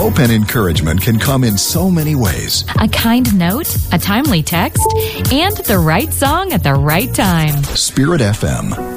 Hope and encouragement can come in so many ways. A kind note, a timely text, and the right song at the right time. Spirit FM.